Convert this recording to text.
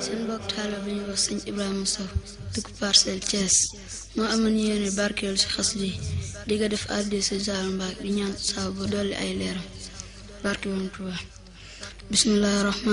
seen mbokk taala bi ñuy wax sëñ Ibrahima Sow dëkk Parcelles Thiès moo amoon yéene barkeelu ci xas li di nga def addi sëñ Saalu Mbàkke di ñaan saa bu dolli ay leeram barke woon Tuubaa bismillaahi rahmaan